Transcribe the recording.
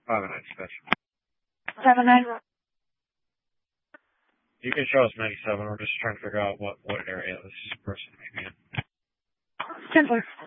509 dispatch. 79. You can show us 97. We're just trying to figure out what area this person may be in. 10-4.